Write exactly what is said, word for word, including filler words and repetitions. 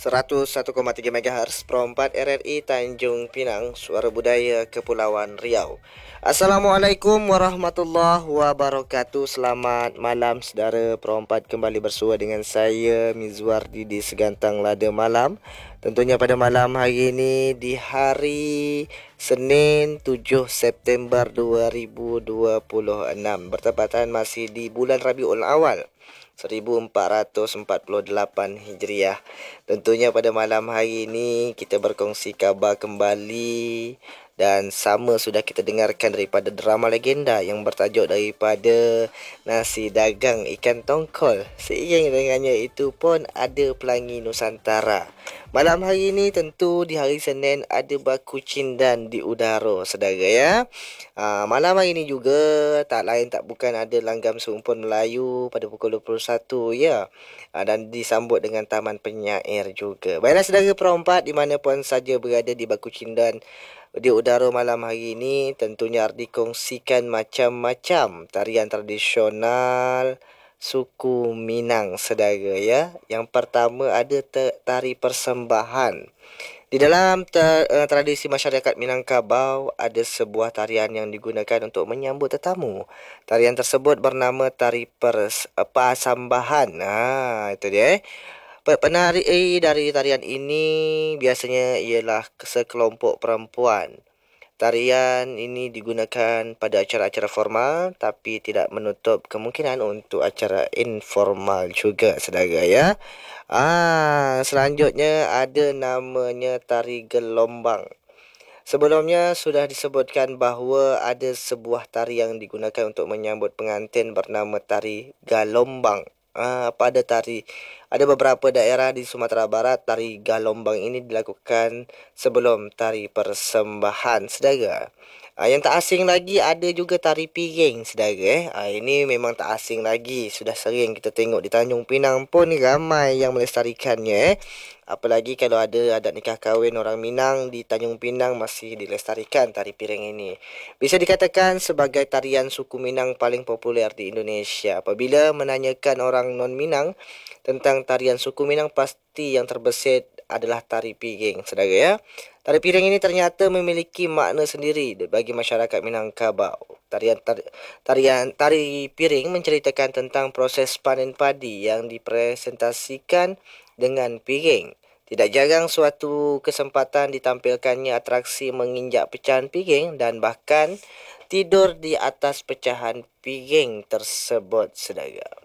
seratus satu koma tiga MHz Pro empat R R I Tanjung Pinang, Suara Budaya Kepulauan Riau. Assalamualaikum warahmatullahi wabarakatuh. Selamat malam saudara Pro empat, kembali bersua dengan saya Mizwardi di Segantang Lada Malam. Tentunya pada malam hari ini di hari Senin tujuh September dua ribu dua puluh enam, bertepatan masih di bulan Rabiul Awal seribu empat ratus empat puluh delapan Hijriah. Tentunya pada malam hari ini kita berkongsi khabar kembali, dan sama sudah kita dengarkan daripada drama legenda yang bertajuk daripada Nasi Dagang Ikan Tongkol. Seiring dengannya itu pun ada Pelangi Nusantara. Malam hari ini tentu di hari Senin ada baku cindan di udara saudara ya. Aa, malam hari ini juga tak lain tak bukan ada langgam serumpun Melayu pada pukul dua puluh satu ya. Aa, dan disambut dengan taman penyair juga. Baiklah saudara Pro empat, di mana pun saja berada di baku cindan di udara malam hari ini, tentunya dikongsikan macam-macam tarian tradisional suku Minang saudara ya. Yang pertama ada tari persembahan. Di dalam ter, uh, tradisi masyarakat Minangkabau ada sebuah tarian yang digunakan untuk menyambut tetamu. Tarian tersebut bernama tari pers, uh, pasambahan. Nah, itu dia. Eh. Penari dari tarian ini biasanya ialah sekelompok perempuan. Tarian ini digunakan pada acara-acara formal, tapi tidak menutup kemungkinan untuk acara informal juga saudara ya. Ah, selanjutnya ada namanya tari gelombang. Sebelumnya sudah disebutkan bahawa ada sebuah tari yang digunakan untuk menyambut pengantin bernama tari galombang. Ah, pada tari ada beberapa daerah di Sumatera Barat, tari galombang ini dilakukan sebelum tari persembahan saudara. Ah, yang tak asing lagi ada juga tari piring saudara eh. Ah, ini memang tak asing lagi, sudah sering kita tengok di Tanjung Pinang pun ramai yang melestarikannya eh. Apalagi kalau ada adat nikah kahwin orang Minang di Tanjung Pinang, masih dilestarikan tari piring ini. Bisa dikatakan sebagai tarian suku Minang paling populer di Indonesia. Apabila menanyakan orang non-Minang tentang tarian suku Minang, pasti yang terbesit adalah tari piring saudara ya. Tari piring ini ternyata memiliki makna sendiri bagi masyarakat Minangkabau. Tarian tar, tarian tari piring menceritakan tentang proses panen padi yang dipresentasikan dengan piring. Tidak jarang suatu kesempatan ditampilkannya atraksi menginjak pecahan piring dan bahkan tidur di atas pecahan piring tersebut saudara.